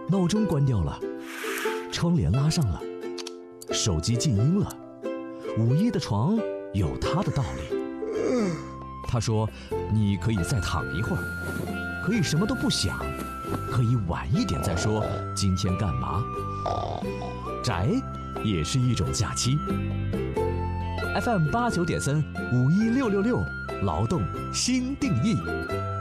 闹钟关掉了，窗帘拉上了，手机静音了。午夜的床有它的道理。他说，你可以再躺一会儿，可以什么都不想，可以晚一点再说今天干嘛。宅也是一种假期。FM 89.3516666，劳动新定义。